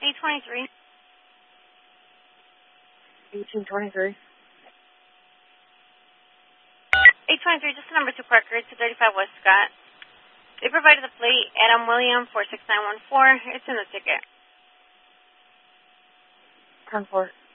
823. 1823. 823, just the number 2 Parker, 235 West Scott. They provided the plate, Adam William, 46914. It's in the ticket. 10-4.